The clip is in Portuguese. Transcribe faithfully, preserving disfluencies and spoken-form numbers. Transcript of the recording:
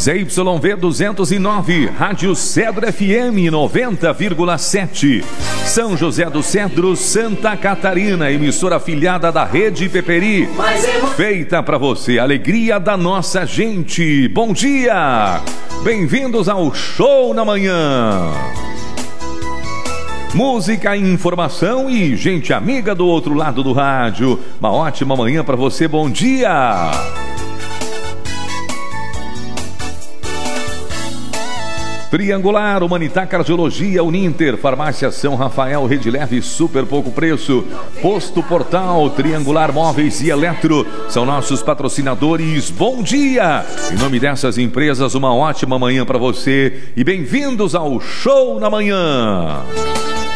Z Y V duzentos e nove, Rádio Cedro F M noventa vírgula sete, São José dos Cedros, Santa Catarina, emissora afiliada da Rede Peperi, feita para você, alegria da nossa gente. Bom dia, bem-vindos ao Show na Manhã. Música, informação e gente amiga do outro lado do rádio. Uma ótima manhã para você, bom dia. Triangular, Humanitar Cardiologia, Uninter, Farmácia São Rafael, Rede Leve, super pouco preço, Posto Portal, Triangular Móveis e Eletro, são nossos patrocinadores. Bom dia! Em nome dessas empresas, uma ótima manhã para você e bem-vindos ao Show na Manhã.